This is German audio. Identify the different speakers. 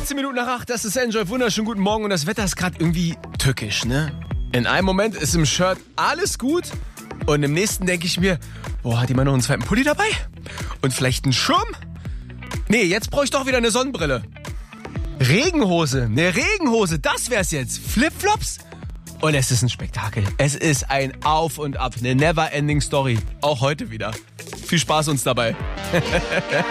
Speaker 1: 17 Minuten nach 8, das ist Enjoy. Wunderschönen guten Morgen und das Wetter ist gerade irgendwie tückisch, ne? In einem Moment ist im Shirt alles gut und im nächsten denke ich mir, hat jemand noch einen zweiten Pulli dabei? Und vielleicht einen Schirm? Nee, jetzt brauche ich doch wieder eine Sonnenbrille. Regenhose, das wär's jetzt. Flipflops? Und es ist ein Spektakel. Es ist ein Auf und Ab, eine Never-Ending Story. Auch heute wieder. Viel Spaß uns dabei.